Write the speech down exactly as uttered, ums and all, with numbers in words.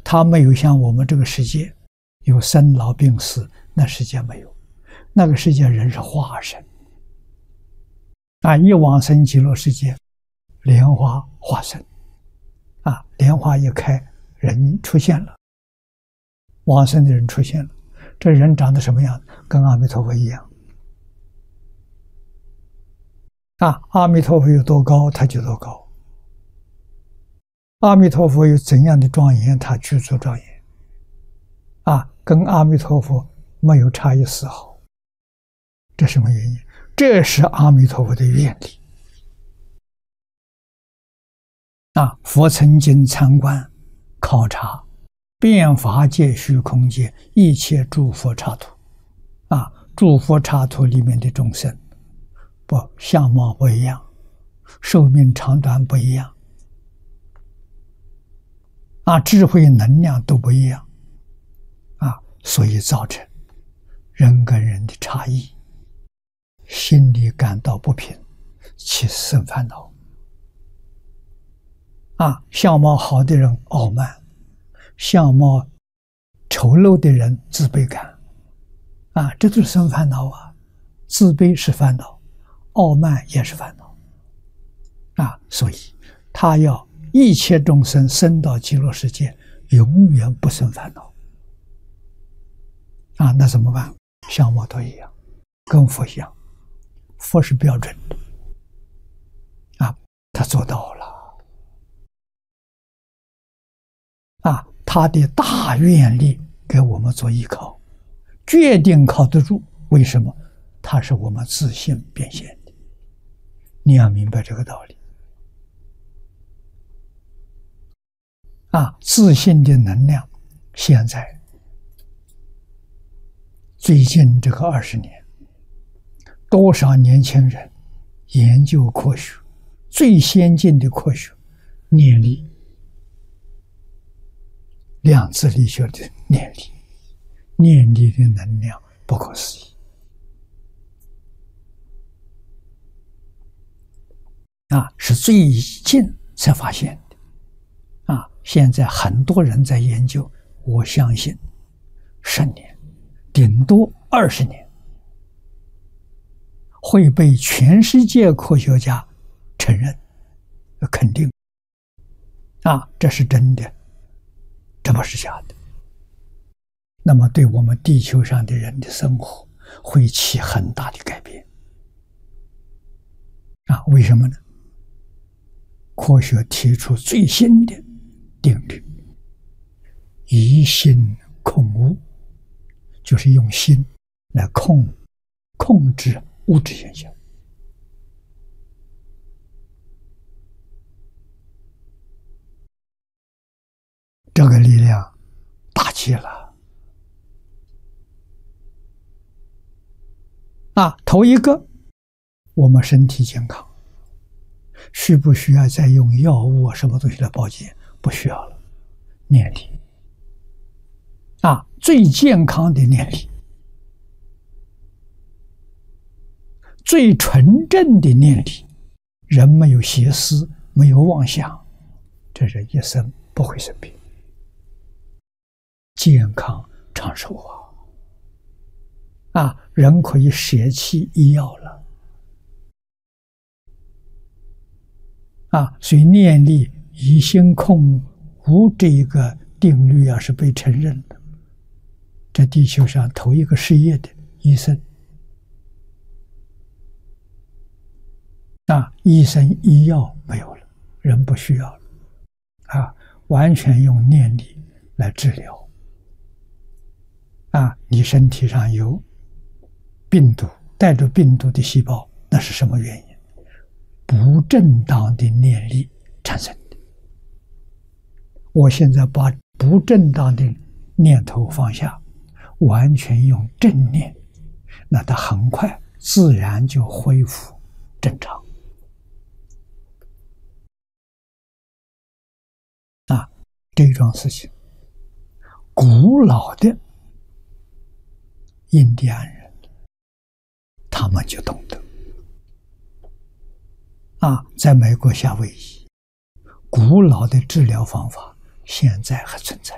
它没有像我们这个世界有生老病死，那世界没有，那个世界人是化身啊，一往生极乐世界，莲花化身啊，莲花一开，人出现了，往生的人出现了，这人长得什么样子？跟阿弥陀佛一样啊，阿弥陀佛有多高，他就多高。阿弥陀佛有怎样的庄严，他具足庄严啊，跟阿弥陀佛没有差异丝毫。这什么原因？这是阿弥陀佛的愿力啊！佛曾经参观考察遍法界虚空界一切诸佛刹土啊，诸佛刹土里面的众生不相貌不一样，寿命长短不一样啊，智慧能量都不一样啊，所以造成人跟人的差异，心里感到不平，起生烦恼啊。相貌好的人傲慢，相貌丑陋的人自卑感啊，这都是生烦恼啊。自卑是烦恼，傲慢也是烦恼啊，所以他要一切众生生到极乐世界，永远不生烦恼啊。那怎么办？相貌都一样，跟佛一样，佛是标准的啊，他做到了啊，他的大愿力给我们做依靠，决定靠得住。为什么？他是我们自信变现的，你要明白这个道理啊！自信的能量，现在最近这个二十年，多少年轻人研究科学，最先进的科学，念力、量子力学的念力，念力的能量不可思议啊，是最近才发现的啊！现在很多人在研究，我相信十年，顶多二十年，会被全世界科学家承认、肯定啊，这是真的，这不是假的。那么，对我们地球上的人的生活会起很大的改变啊！为什么呢？科学提出最新的定律，以心控物，就是用心来控控制物质现象。这个力量大极了啊！头一个，我们身体健康，需不需要再用药物啊什么东西来保健？不需要了。念力啊，最健康的念力，最纯正的念力，人没有邪思，没有妄想，这人一生不会生病，健康长寿啊！啊，人可以舍弃医药了啊！所以念力以心控无这一个定律啊，是被承认的。在地球上头一个失业的医生啊，医生医药没有了，人不需要了啊，完全用念力来治疗啊！你身体上有病毒，带着病毒的细胞，那是什么原因？不正当的念力产生的。我现在把不正当的念头放下，完全用正念，那它很快自然就恢复正常啊！这种事情，古老的印第安人他们就懂得啊，在美国夏威夷，古老的治疗方法现在还存在